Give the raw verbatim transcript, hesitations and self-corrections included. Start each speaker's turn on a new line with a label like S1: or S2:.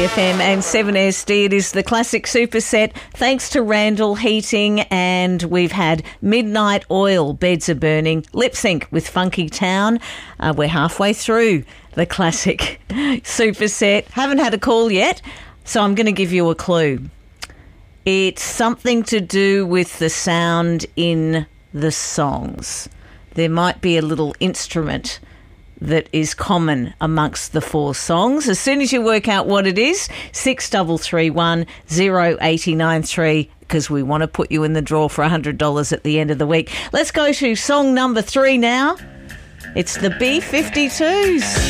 S1: A F M and seven S D. It is the classic superset thanks to Randall Heating, and we've had Midnight Oil, Beds Are Burning, Lip Sync with Funky Town. Uh, we're halfway through the classic superset. Haven't had a call yet, so I'm going to give you a clue. It's something to do with the sound in the songs. There might be a little instrument that is common amongst the four songs. As soon as you work out what it is, six three three one, zero eight nine three, because we want to put you in the draw for one hundred dollars at the end of the week. Let's go to song number three now. It's the B fifty-twos.